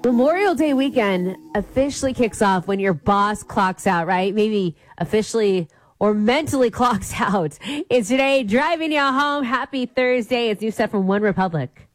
Memorial Day weekend officially kicks off when your boss clocks out, right? Maybe officially or mentally clocks out. It's today, driving you home. Happy Thursday. It's new stuff from One Republic.